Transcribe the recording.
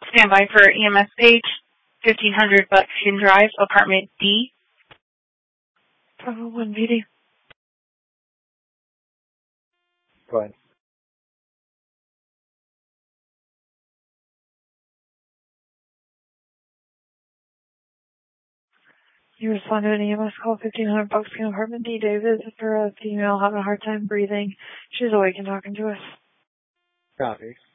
Stand by for EMS page, 1500 Buckskin Drive, apartment D. Bravo 1 PD. Go ahead. You responded to an EMS call, 1500 Buckskin, apartment D. David, for a female having a hard time breathing. She's awake and talking to us. Copy.